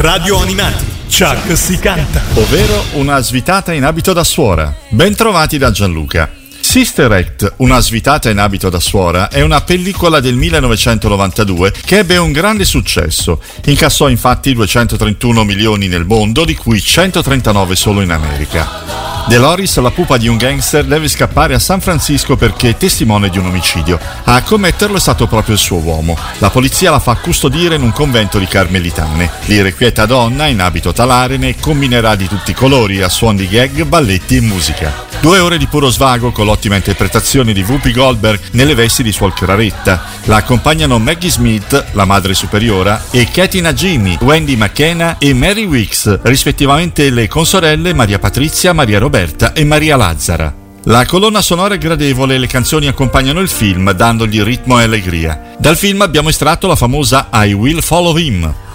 Radio Animati, Chuck si canta. Ovvero una svitata in abito da suora. Bentrovati da Gianluca. Sister Act, una svitata in abito da suora, è una pellicola del 1992 che ebbe un grande successo. Incassò infatti 231 milioni nel mondo, di cui 139 solo in America. Dolores, la pupa di un gangster, deve scappare a San Francisco perché è testimone di un omicidio. A commetterlo è stato proprio il suo uomo. La polizia la fa custodire in un convento di carmelitane. L'irrequieta donna, in abito talarene, combinerà di tutti i colori a suon di gag, balletti e musica. 2 ore di puro svago con l'ottima interpretazione di Whoopi Goldberg nelle vesti di Suor Claretta. La accompagnano Maggie Smith, la madre superiora, e Katie Najimy, Wendy McKenna e Mary Wicks, rispettivamente le consorelle Maria Patrizia, Maria Roberta e Maria Lazzara. La colonna sonora è gradevole e le canzoni accompagnano il film dandogli ritmo e allegria. Dal film abbiamo estratto la famosa I Will Follow Him.